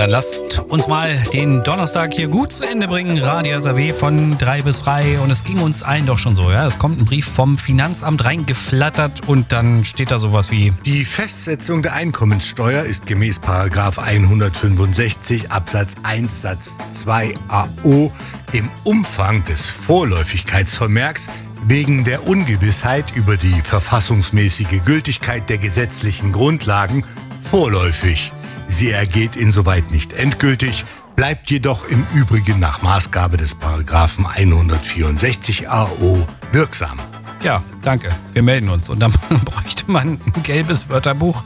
Dann lasst uns mal den Donnerstag hier gut zu Ende bringen. Radio SAW von 3 bis frei. Und es ging uns allen doch schon so, ja. Es kommt ein Brief vom Finanzamt reingeflattert und dann steht da sowas wie: Die Festsetzung der Einkommenssteuer ist gemäß § 165 Absatz 1 Satz 2 AO im Umfang des Vorläufigkeitsvermerks wegen der Ungewissheit über die verfassungsmäßige Gültigkeit der gesetzlichen Grundlagen vorläufig. Sie ergeht insoweit nicht endgültig, bleibt jedoch im Übrigen nach Maßgabe des § 164 AO wirksam. Ja, danke, wir melden uns. Und dann bräuchte man ein gelbes Wörterbuch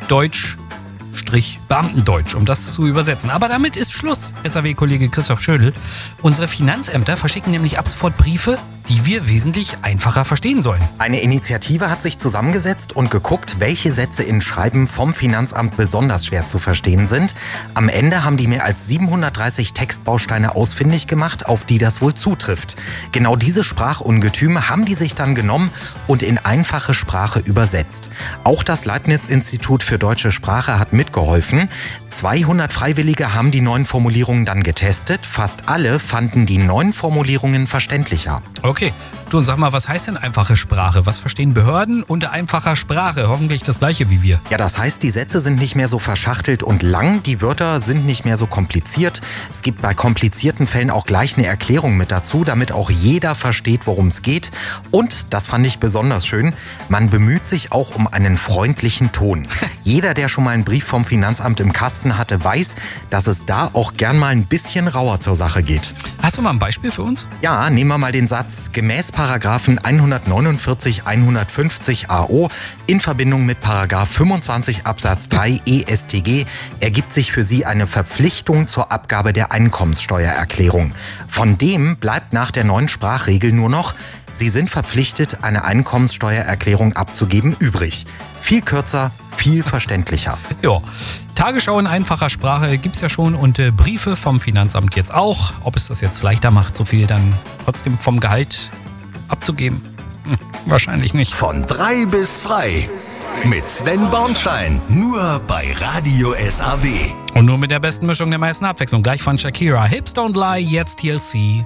Deutsch-Beamtendeutsch, um das zu übersetzen. Aber damit ist Schluss, SAW-Kollege Christoph Schödel. Unsere Finanzämter verschicken nämlich ab sofort Briefe, die wir wesentlich einfacher verstehen sollen. Eine Initiative hat sich zusammengesetzt und geguckt, welche Sätze in Schreiben vom Finanzamt besonders schwer zu verstehen sind. Am Ende haben die mehr als 730 Textbausteine ausfindig gemacht, auf die das wohl zutrifft. Genau diese Sprachungetüme haben die sich dann genommen und in einfache Sprache übersetzt. Auch das Leibniz-Institut für deutsche Sprache hat mitgeholfen. 200 Freiwillige haben die neuen Formulierungen dann getestet. Fast alle fanden die neuen Formulierungen verständlicher. Okay, du, und sag mal, was heißt denn einfache Sprache? Was verstehen Behörden unter einfacher Sprache? Hoffentlich das Gleiche wie wir. Ja, das heißt, die Sätze sind nicht mehr so verschachtelt und lang, die Wörter sind nicht mehr so kompliziert. Es gibt bei komplizierten Fällen auch gleich eine Erklärung mit dazu, damit auch jeder versteht, worum es geht. Und, das fand ich besonders schön, man bemüht sich auch um einen freundlichen Ton. Jeder, der schon mal einen Brief vom Finanzamt im Kasten hatte, weiß, dass es da auch gern mal ein bisschen rauer zur Sache geht. Hast du mal ein Beispiel für uns? Ja, nehmen wir mal den Satz: Gemäß Paragraphen 149, 150 AO in Verbindung mit Paragraph 25 Absatz 3 EStG ergibt sich für Sie eine Verpflichtung zur Abgabe der Einkommenssteuererklärung. Von dem bleibt nach der neuen Sprachregel nur noch: Sie sind verpflichtet, eine Einkommenssteuererklärung abzugeben, übrig. Viel kürzer, viel verständlicher. Ja, Tagesschau in einfacher Sprache gibt's ja schon und Briefe vom Finanzamt jetzt auch. Ob es das jetzt leichter macht, so viel dann trotzdem vom Gehalt abzugeben? Wahrscheinlich nicht. Von 3 bis frei. Mit Sven Bornschein. Nur bei Radio SAW. Und nur mit der besten Mischung der meisten Abwechslung. Gleich von Shakira. Hips Don't Lie, jetzt TLC.